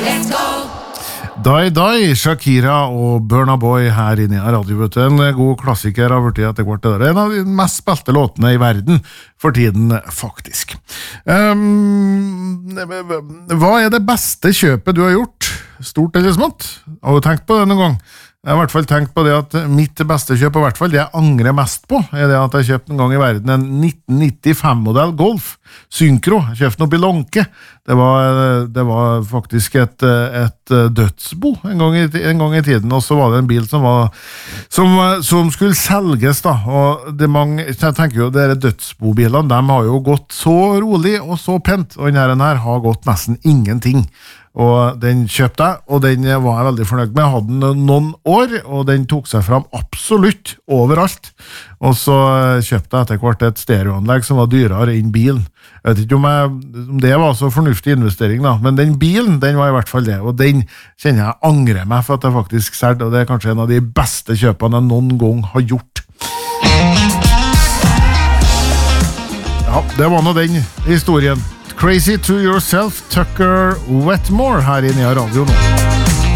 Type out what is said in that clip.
Die, Shakira og Burna Boy her inne i radio, vet du. En god klassiker har vært etter hvert det der. En av de mest spilte låtene i verden for tiden, faktisk. Hva er det beste kjøpet du har gjort? Stort eller smått? Har du tenkt på det noen gang? Jeg har I hvert fall tenkt på det at mitt beste kjøp, I hvert fall det jeg angrer mest på, er det at jeg kjøpte en gang I verden en 1995-modell Golf Syncro. Jeg kjøpte den opp I Lonke. Det var faktisk et dødsbo en gang I tiden, og så var det en bil som skulle selges da, og jeg tenker jo, dere dødsbobilene, de har jo gått så rolig og så pent, og denne her har gått nesten ingenting. Og den kjøpte jeg, og den var jeg veldig fornøyd med. Jeg hadde den noen år, og den tok seg fram absolutt overalt. Og så kjøpte jeg etter hvert et stereoanlegg som var dyrere enn bilen. Jeg vet ikke om det var så fornuftig investering da, men den bilen, den var I hvert fall det, og den kjenner jeg angrer meg for at jeg faktisk selv, og det kanskje en av de beste kjøpene jeg noen gang har gjort. Ja, det var nå den historien. Crazy to Yourself, Tucker Wetmore her inne I radio nå.